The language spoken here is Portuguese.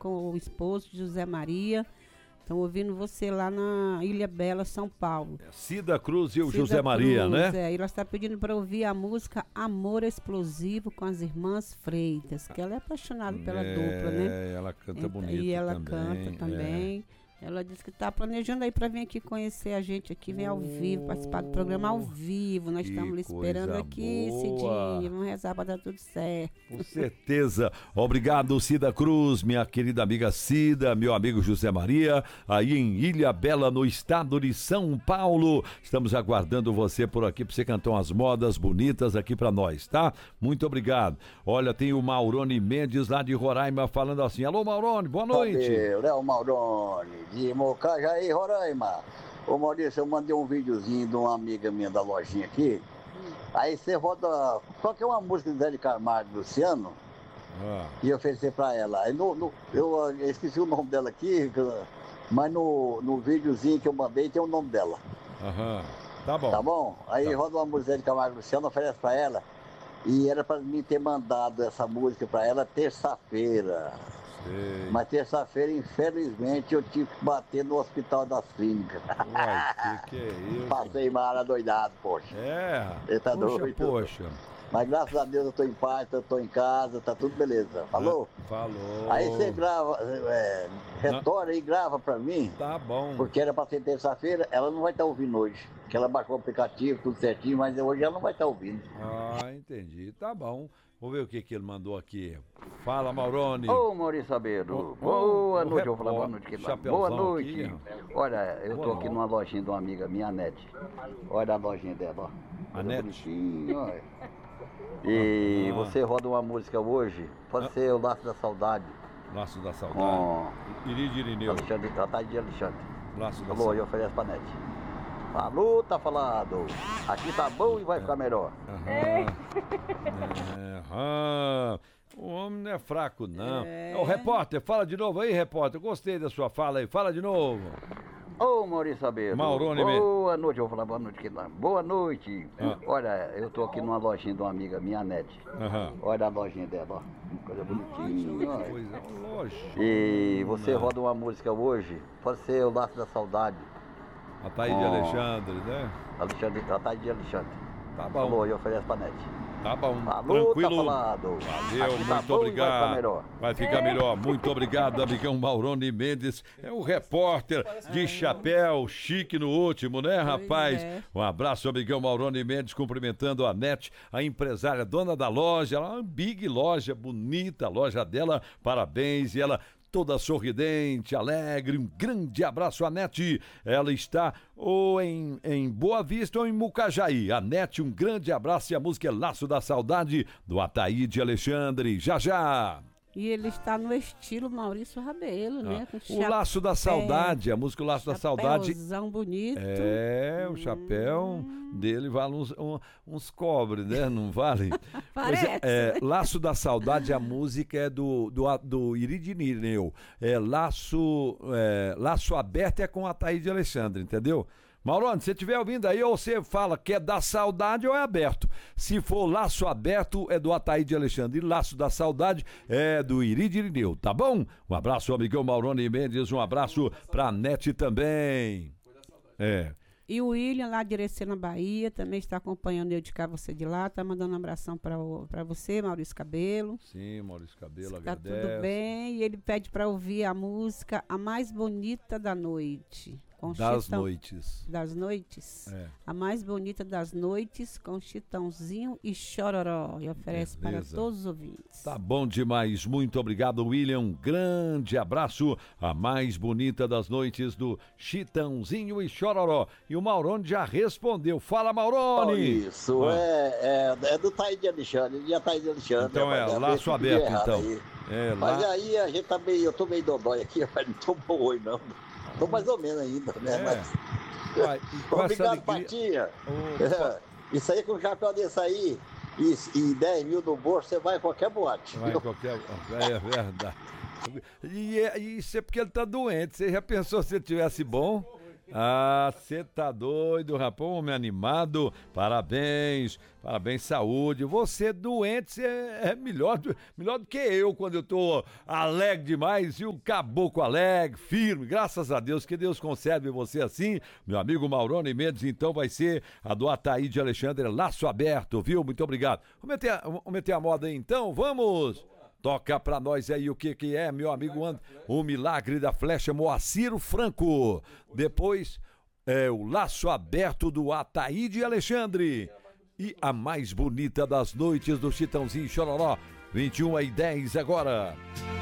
com o esposo José Maria. Estão ouvindo você lá na Ilha Bela, São Paulo. Cida Cruz e o Cida José Maria, Cruz, né? E ela está pedindo para ouvir a música Amor Explosivo com as irmãs Freitas, que ela é apaixonada pela dupla, né? Ela canta bonito e ela também. canta também. Ela disse que está planejando aí para vir aqui conhecer a gente aqui, vem ao vivo, participar do programa ao vivo. Nós estamos esperando aqui, Cidinha. Vamos rezar para dar tudo certo. Com certeza. Obrigado, Cida Cruz, minha querida amiga Cida, meu amigo José Maria, aí em Ilha Bela, no estado de São Paulo. Estamos aguardando você por aqui para você cantar umas modas bonitas aqui para nós, tá? Muito obrigado. Olha, tem o Maurone Mendes lá de Roraima falando assim. Alô, Maurone, boa noite. É o Maurone de Mocajaí, Roraima. Ô Maurício, eu mandei um videozinho de uma amiga minha da lojinha aqui. Aí você roda qualquer uma música do Zé de Camargo e Luciano e oferecer pra ela. Aí eu esqueci o nome dela aqui, mas no videozinho que eu mandei tem o nome dela. Tá bom. Tá bom? Aí roda uma música do Zé de Camargo e Luciano, oferece pra ela. E era pra mim ter mandado essa música pra ela terça-feira. Mas terça-feira, infelizmente, eu tive que bater no Hospital das Clínicas. Uai, que é isso? Passei uma hora doidado, poxa. Você tá doido? Poxa. Mas graças a Deus eu tô em paz, eu tô em casa, tá tudo beleza. Falou? Falou. Aí você grava, retorna e grava pra mim. Tá bom. Porque era pra ser terça-feira, ela não vai estar ouvindo hoje. Porque ela baixou o aplicativo, tudo certinho, mas hoje ela não vai estar ouvindo. Entendi. Tá bom. Vou ver o que ele mandou aqui. Fala, Maurone. Ô, Maurício Sabeiro. Boa noite. Eu vou falar boa noite. Boa noite. Aqui, olha, eu tô aqui numa lojinha de uma amiga minha, a Nete. Olha a lojinha dela, ó. A Nete? Olha. E você roda uma música hoje, pode ser o Laço da Saudade. Laço da Saudade. Iri Irineu. Alexandre, Tratado de Alexandre. Laço da Falou, Saudade. eu ofereço pra Nete. Falou, tá falado. Aqui tá bom e vai ficar melhor. O homem não é fraco, não. Ô, repórter, fala de novo aí, repórter. Eu gostei da sua fala aí. Fala de novo. Ô, Maurício Sabeiro. Maurone. Boa noite. Eu vou falar boa noite aqui. Boa noite. Olha, eu tô aqui numa lojinha de uma amiga minha, a Nete. Olha a lojinha dela, ó. Coisa bonitinha. Coisa, lógico. E você roda uma música hoje, pode ser o Laço da Saudade. A Thaís de Alexandre, né? A Thaís de Alexandre. Tá bom. Falou, eu ofereço pra Nete. Tá bom, falou, tranquilo. Tá falado. Valeu, aqui muito tá obrigado. Vai ficar melhor. Muito obrigado, amigão Maurone Mendes. É o repórter de chapéu, chique no último, né, rapaz? Um abraço, amigão Maurone Mendes, cumprimentando a Nete, a empresária, dona da loja, uma big loja, bonita a loja dela. Parabéns. E ela toda sorridente, alegre, um grande abraço a Nete. Ela está ou em Boa Vista ou em Mucajaí. A Nete, um grande abraço e a música é Laço da Saudade, do Ataíde Alexandre. Já, já! E ele está no estilo Maurício Rabelo, né? O Laço da Saudade, a música O Laço da Saudade. Chapéuzão bonito. O chapéu dele vale uns cobre, né? Não vale? Parece. Laço da Saudade, a música é do Iridineu. Laço Aberto é com a Thaís de Alexandre, entendeu? Maurone, se você estiver ouvindo aí, ou você fala que é da saudade ou é aberto. Se for Laço Aberto, é do Ataíde Alexandre. E Laço da Saudade é do Irineu, tá bom? Um abraço, amigão Maurone Mendes. Um abraço pra Nete também. E o William, lá de Irecena, Bahia, também está acompanhando eu de cá, você de lá. Tá mandando um abração pra você, Maurício Cabelo. Sim, Maurício Cabelo, tá agradece. Tudo bem. E ele pede pra ouvir a música A Mais Bonita da Noite. Das noites. Das noites? A mais bonita das noites, com Chitãozinho e Chororó. E oferece para todos os ouvintes. Tá bom demais. Muito obrigado, William. Um grande abraço. A mais bonita das noites do Chitãozinho e Chororó. E o Maurone já respondeu. Fala, Maurone! Isso, é do Thaís de Alexandre. Já Thaís de Alexandre. Então Laço Aberto, então. Mas aí a gente tá meio... Eu tô meio dodói aqui, rapaz. Não tô bom hoje, não. Tô mais ou menos ainda, né? Obrigado, Patinha. Isso aí, com um chapéu desse aí e 10 mil no bolso, você vai em qualquer boate. Vai em qualquer... É verdade. E isso é porque ele tá doente. Você já pensou se ele tivesse bom? Ah, você tá doido, rapaz, homem animado, parabéns, saúde. Você doente, você é melhor do que eu quando eu tô alegre demais, e o caboclo alegre, firme, graças a Deus, que Deus conserve você assim. Meu amigo Maurone Mendes, então vai ser a do Ataíde Alexandre, Laço Aberto, viu? Muito obrigado. Vamos meter a moda aí então, vamos! Toca pra nós aí o que é, meu amigo o Milagre da Flecha, Moacir Franco. Depois o Laço Aberto do Ataíde Alexandre. E a mais bonita das noites do Chitãozinho Chororó, 21h10 agora.